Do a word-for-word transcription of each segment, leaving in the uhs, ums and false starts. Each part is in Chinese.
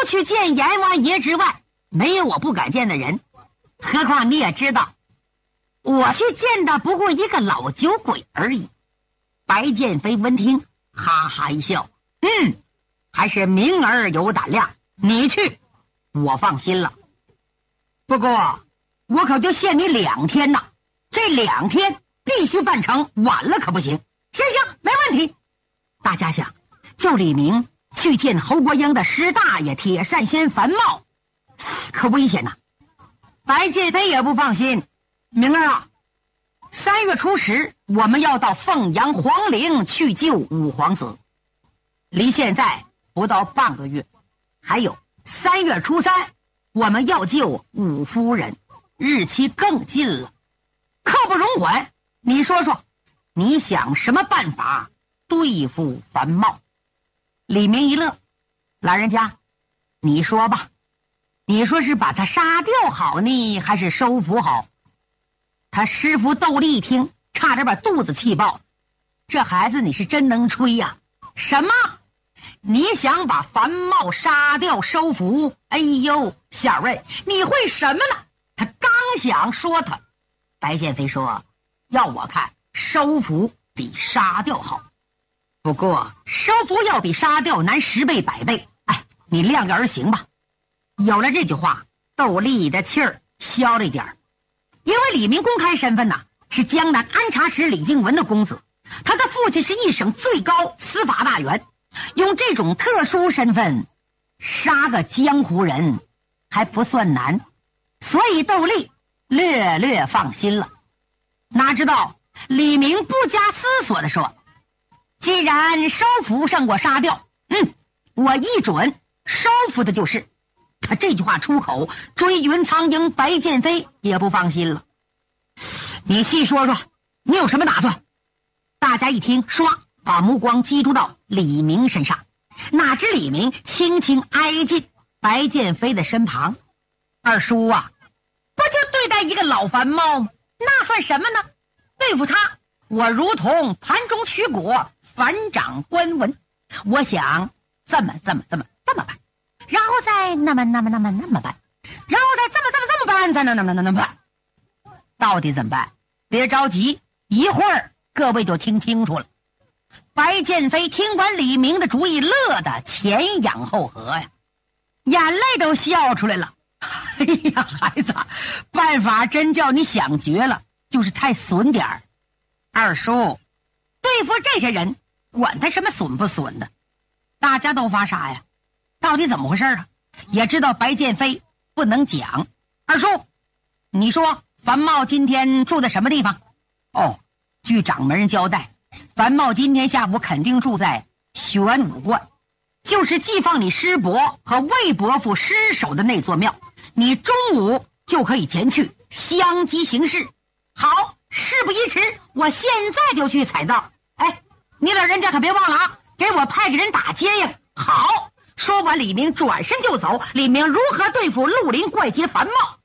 去见阎王爷之外，没有我不敢见的人。何况你也知道，我去见的不过一个老酒鬼而已。白剑飞闻听，哈哈一笑，嗯，还是明儿有胆量，你去，我放心了。不过，我可就限你两天呐，这两天必须办成，晚了可不行。行行，没问题。大家想，叫李明去见侯国英的师大爷铁扇仙樊茂，可危险呐。白剑飞也不放心，明儿啊，三月初十我们要到凤阳皇陵去救五皇子，离现在不到半个月。还有三月初三我们要救五夫人，日期更近了，刻不容缓。你说说，你想什么办法对付樊茂？李明一乐，老人家，你说吧，你说是把他杀掉好呢，还是收服好？他师傅窦力一听，差点把肚子气爆。这孩子你是真能吹呀、啊！什么？你想把樊茂杀掉收服？哎呦，小瑞，你会什么呢？他刚想说他，白剑飞说，要我看，收服比杀掉好。不过收服要比杀掉难十倍百倍。哎，你量力而行吧。有了这句话，窦力的气儿消了一点儿。因为李明公开身份呐，是江南安察使李靖文的公子，他的父亲是一省最高司法大员，用这种特殊身份杀个江湖人还不算难，所以窦力略略放心了。哪知道李明不加思索地说，既然收服胜过杀掉，嗯，我一准收服的就是。他这句话出口，追云苍鹰白剑飞也不放心了。你细说说，你有什么打算？大家一听，唰，把目光击注到李明身上。哪知李明轻轻挨近白剑飞的身旁。二叔啊，不就对待一个老樊猫，那算什么呢？对付他，我如同盘中取果，反掌观文。我想这么这么这么这么办，然后再那么那么那么那么办，然后再这么这么这么办，再那那么那么办。到底怎么办？别着急，一会儿各位就听清楚了。白剑飞听完李明的主意，乐得前仰后合呀，眼泪都笑出来了。哎呀，孩子，办法真叫你想绝了，就是太损点儿。二叔，对付这些人，管他什么损不损的，大家都发傻呀。到底怎么回事啊？也知道白剑飞不能讲。二叔，你说樊茂今天住在什么地方？哦，据掌门人交代，樊茂今天下午肯定住在玄武观，就是寄放你师伯和魏伯父尸首的那座庙。你中午就可以前去相机行事。好，事不宜迟，我现在就去采到。哎，你老人家可别忘了啊，给我派个人打接应。好。说完，李明转身就走。李明如何对付绿林怪杰樊茂？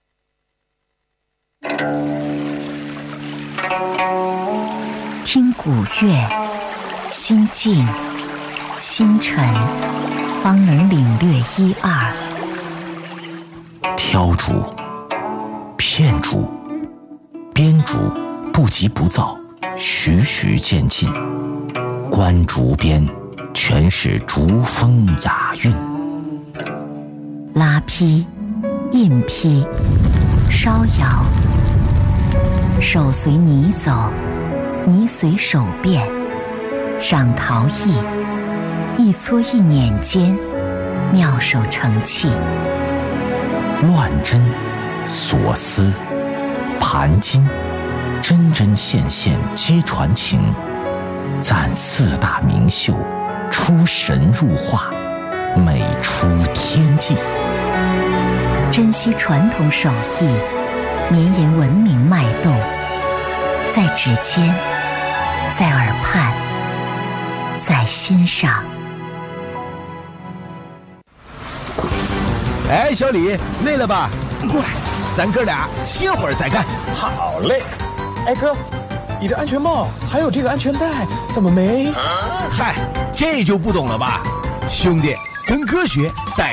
听古乐，心静心沉，方能领略一二。 挑竹、片竹、编竹不急不躁，徐徐渐进，观竹边全是竹风雅韵。 拉坯、印坯、烧窑，手随泥走，泥随手变，上陶艺，一搓一捻间，妙手成器。 乱针、锁丝、盘金，针针线线皆传情，赞四大名秀，出神入化，美出天际。 珍惜传统手艺，绵延文明脉动，在指尖，在耳畔，在心上。 哎，小李，累了吧？过来，咱哥俩歇会儿再干。 好嘞。哎哥，你这安全帽还有这个安全带怎么没？ 嗨，这就不懂了吧？兄弟，跟哥学，带